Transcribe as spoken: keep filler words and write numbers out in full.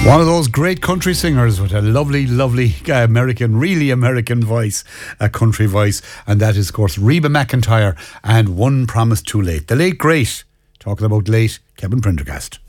One of those great country singers with a lovely, lovely uh, American, really American voice, a country voice, and that is, of course, Reba McEntire and One Promise Too Late. The late, great, talking about late, Kevin Prendergast.